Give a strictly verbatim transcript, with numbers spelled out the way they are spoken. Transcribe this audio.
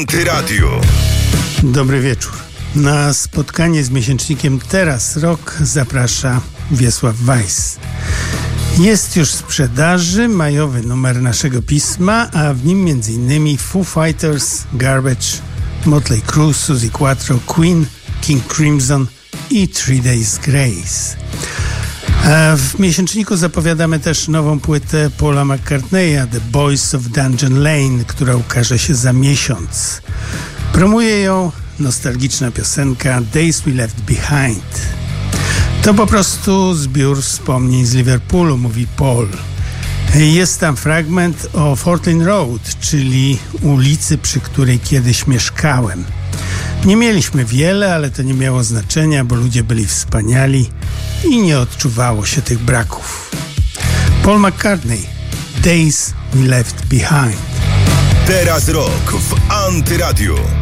Antyradio. Dobry wieczór. Na spotkanie z miesięcznikiem Teraz Rock zaprasza Wiesław Weiss. Jest już w sprzedaży majowy numer naszego pisma, a w nim między innymi Foo Fighters, Garbage, Motley Crue, Suzi Quatro, Queen, King Crimson i Three Days Grace. A w miesięczniku zapowiadamy też nową płytę Paula McCartneya, The Boys of Dungeon Lane, która ukaże się za miesiąc. Promuje ją nostalgiczna piosenka Days We Left Behind. To po prostu zbiór wspomnień z Liverpoolu, mówi Paul. Jest tam fragment o Fortin Road, czyli ulicy, przy której kiedyś mieszkałem. Nie mieliśmy wiele, ale to nie miało znaczenia, bo ludzie byli wspaniali i nie odczuwało się tych braków. Paul McCartney, Days We Left Behind. Teraz Rock w Antyradio.